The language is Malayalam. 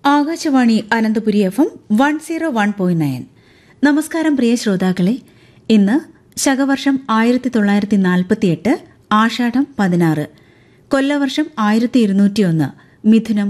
ആകാശവാണി അനന്തപുരി FM 101.9. നമസ്കാരം പ്രിയ ശ്രോതാക്കളെ. ഇന്ന് ശകവർഷം 1948 ആഷാഢം 16, കൊല്ലവർഷം 1201, മിഥുനം